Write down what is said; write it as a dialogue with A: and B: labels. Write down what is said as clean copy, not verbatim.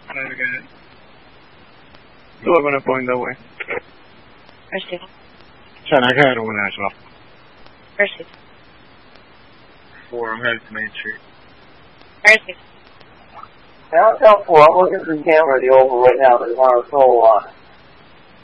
A: Okay. 11 going that way.
B: Receiving.
C: Ten, I got one as well.
B: Receiving.
A: 4, I'm headed to Main Street.
B: Receiving.
D: Now, tell 4, I'm looking through camera the oval right now. There's one on the soul line.